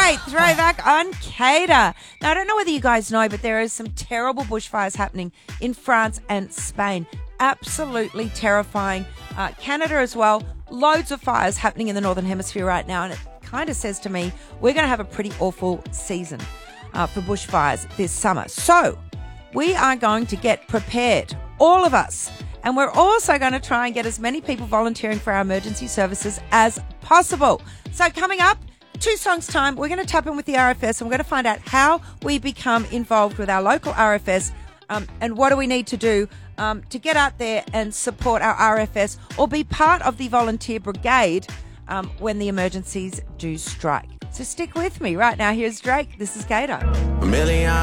right, throwback on Cater. Now, I don't know whether you guys know, but there is some terrible bushfires happening in France and Spain. Absolutely terrifying. Canada as well. Loads of fires happening in the Northern Hemisphere right now, and it kind of says to me we're going to have a pretty awful season for bushfires this summer. So we are going to get prepared, all of us. And we're also going to try and get as many people volunteering for our emergency services as possible. So coming up, 2 songs time, we're going to tap in with the RFS and we're going to find out how we become involved with our local RFS and what do we need to do to get out there and support our RFS or be part of the volunteer brigade when the emergencies do strike. So stick with me. Right now, here's Drake. This is Gator.